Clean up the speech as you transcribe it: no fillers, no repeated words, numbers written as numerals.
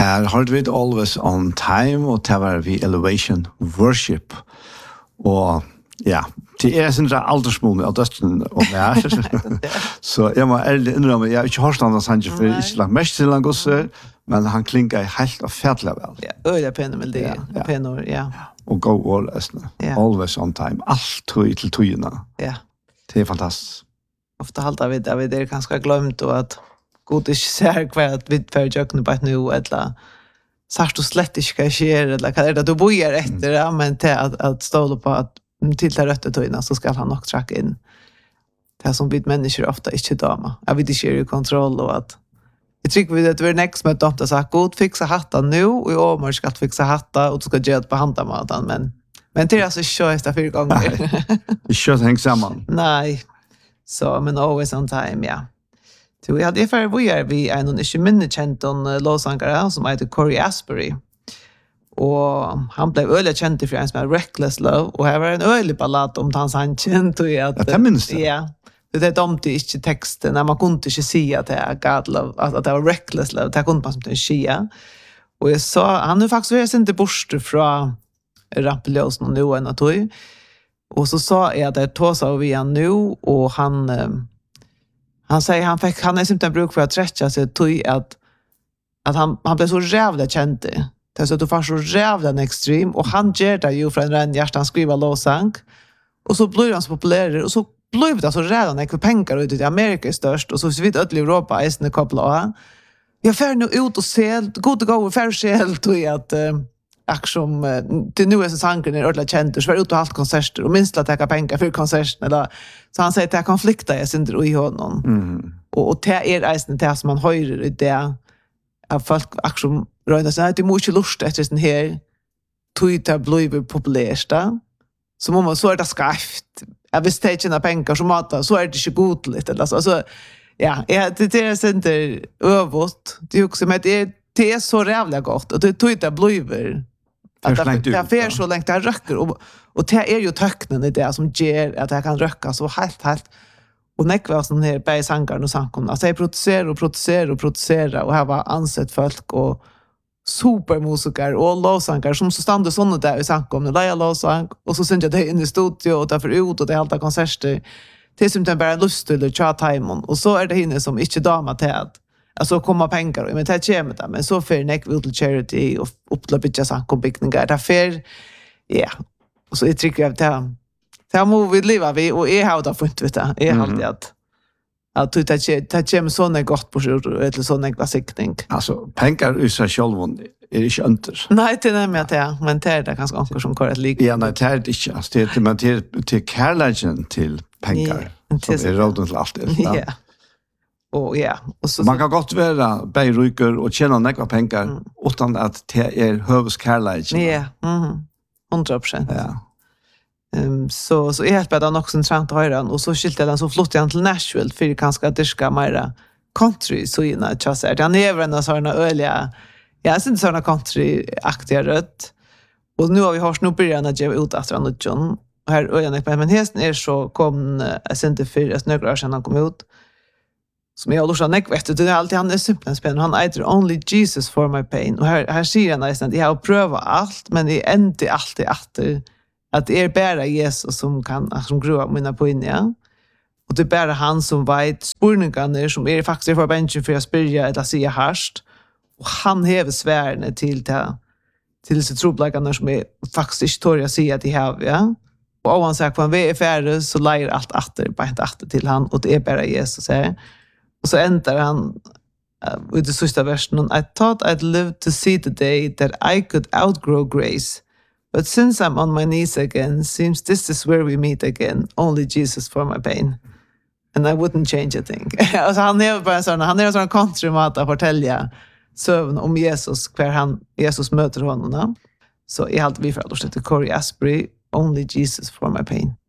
Her har vi Always on Time, og det var vi Elevation Worship. Og ja, det sin aldersmål av døsten og mer. Så jeg må ærlig innrømme, jeg har ikke hørt han sannsynlig, for jeg ikke lagt mest til han gosser, men han klinker helt og fætlig vel. Ja, øyla pene med det. Pene ord, ja. Og go all, Always on Time. Alt tog til togene. Ja. Det fantastisk. Ofta halter vi det ganske glemt, og at god ikke ser hva at vi får jøkkene på et nå, eller sart du slett ikke hva skjer, eller hva det du bor etter, ja, men til at ståle på at til det røtte tøyene, så skal han nok trakke inn. Det som vi mennesker ofte ikke damer. Jeg vet ikke i kontroll, og at jeg tror vi at vi nekst som et domt og sagt, god, fikse hatta nå, og i år skal fikse hatta, og du skal gjøre det på handamaten, men det altså ikke kjøst det 4 ganger. Det kjøst hengt sammen. Nei, så, men always on time, ja. Så vi hadde for vi en ikke minne kjent om låsangere, som heter Corey Asbury. Og han ble øyelig kjent for en som er Reckless Love, og her var en øyelig ballad om hans han kjent. Ja, det minst det. Ja, det domte ikke teksten, man kunne ikke si at det er God Love, at det var Reckless Love, det kunne man som til å skia. Og jeg sa, han er faktisk vært sendt bort fra Rappeløsen og nå enn av tog. Og så sa jeg at jeg tog seg vi han nå, og han säger han är simpelthen bruk för att träcka sig till att han blev så jävla känd. Det är så att du får så jävla extrem, och han gör det ju för en ren hjärtan skriva låsang, och så blir han så populär, och så blir det så jävla mycket pengar ut i Amerika är störst, och så vitt öll Europa är koppla. Jag får nu ut och se god gå för själv till att aktion till nu är så sanken är ordentligt känd, så var ut och allt konserter och minst att ta pengar för konserten, eller så han säger att det är konflikter jag synder i honom. Och det är eisen det som man hör i det av folk aktion röna sig att det måste lust efter den här Twitter blivit populärt. Så man så är det skaft. Jag visste inte när pengar som matar, så är det inte god lite, alltså ja, det är synder övåt. Det är också med det är så jävla gott, och det Twitter blivit att det är så länge det röcker, och det är ju töcknen i det som ger att det kan röcka så helt och nekva sån här bäsangar och sankom, alltså jag producerar och här var ansett folk och supermusiker och låsangar som så stande såna där i sankom, och lära låsang, och så syns jag det in i studio och därför ut och det halta konserter till som det bara lust till chat time, och så är det hinne som inte dama till att alltså komma pengar, men det kommer det, men så för neck vill charity och upplöpa sankom byggningar därför ja. Och så jag tycker att det må vi leva vi, och jag har det funnit vet jag. Jag har alltid att det kommer såna gott på sjur eller såna klassickning. Alltså pengar i sig själv är inte under. Nej, det är med det, men det är det ganska onkel som kör ett lik. Ja, nej, det är inte. Alltså det är man till kärleken till pengar. Som är råden till allt det. Ja. Och ja, och så man kan gott vara bejryker och tjäna några pengar utan att det är hövskärleken. Ja. 100%. Ja. Så jag helt bättre också intressant att höra, och så skilte den så flott igen till Nashville för kanske att dyrka mer country så innan jag säger han är även en sån öliga jag syns såna country-aktiga rött, och nu har vi hört nog början att ge ut att han och John här öliga, men hästen är så kom jag sen till 4 snögrar sedan han kom ut som jag lustar näck vet du, det är alltid han är simpelt spännande, han äter only Jesus for my pain, och här säger han nästan att jag har prövat allt, men det är inte alltid att det är bara Jesus som kan som grua mina poäng, ja. Och det är bara han som vet spurningarna som är faktiskt för benchen för att spyrja eller säga harst, och han häver svärne till så troblagarna som är faktiskt inte torra säga att de har, ja. Och om han säger att vi är färdiga så lägger allt åter till han, och det är bara Jesus här. Och så ändrar han i det sista versen, I thought I'd live to see the day that I could outgrow grace. But since I'm on my knees again, seems this is where we meet again. Only Jesus for my pain. And I wouldn't change a thing. Alltså han är bara han är en sån countrymat att fortälja sövn om Jesus, kvar Jesus möter honom. Så är allt vi för att till Corey Asbury, Only Jesus for my pain.